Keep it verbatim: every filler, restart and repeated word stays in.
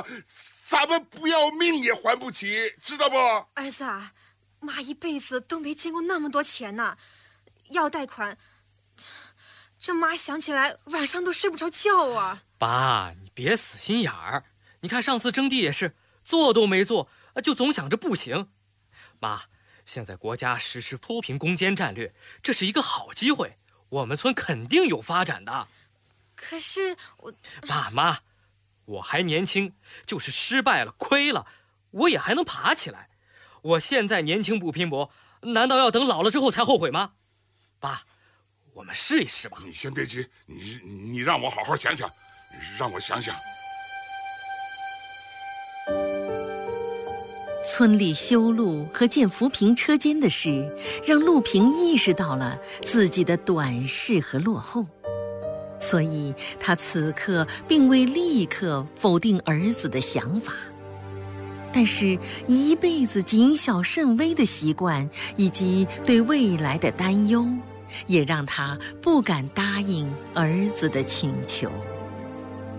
咱们不要命也还不起，知道不？ 儿子啊，妈一辈子都没见过那么多钱呢，要贷款，这妈想起来晚上都睡不着觉啊。 爸，你别死心眼儿，你看上次征地也是做都没做，就总想着不行。妈，现在国家实施脱贫攻坚战略，这是一个好机会，我们村肯定有发展的。 可是我爸妈，我还年轻，就是失败了亏了，我也还能爬起来。我现在年轻不拼搏，难道要等老了之后才后悔吗？爸，我们试一试吧。 你先别急，你你让我好好想想，让我想想。 村里修路和建扶贫车间的事，让陆平意识到了自己的短视和落后，所以他此刻并未立刻否定儿子的想法，但是一辈子谨小慎微的习惯以及对未来的担忧，也让他不敢答应儿子的请求。